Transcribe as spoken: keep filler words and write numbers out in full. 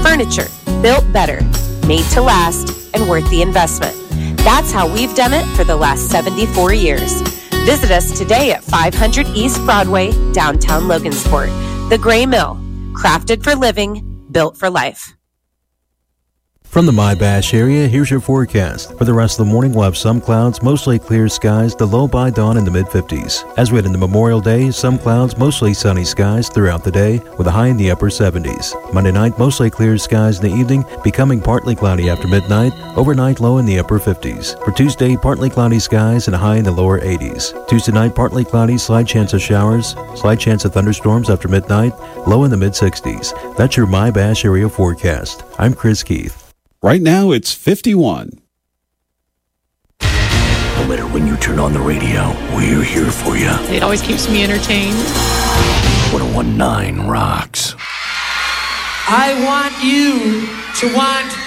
Furniture built better, made to last, and worth the investment. That's how we've done it for the last seventy-four years. Visit us today at five hundred East Broadway, downtown Logansport. The Gray Mill, crafted for living, built for life. From the My-Bash area, here's your forecast. For the rest of the morning, we'll have some clouds, mostly clear skies, the low by dawn in the mid fifties. As we head into Memorial Day, some clouds, mostly sunny skies throughout the day, with a high in the upper seventies. Monday night, mostly clear skies in the evening, becoming partly cloudy after midnight, overnight low in the upper fifties. For Tuesday, partly cloudy skies and a high in the lower eighties. Tuesday night, partly cloudy, slight chance of showers, slight chance of thunderstorms after midnight, low in the mid sixties. That's your My-Bash area forecast. I'm Chris Keith. Right now, it's fifty-one. No matter when you turn on the radio, we're here for you. It always keeps me entertained. one oh one point nine rocks. I want you to want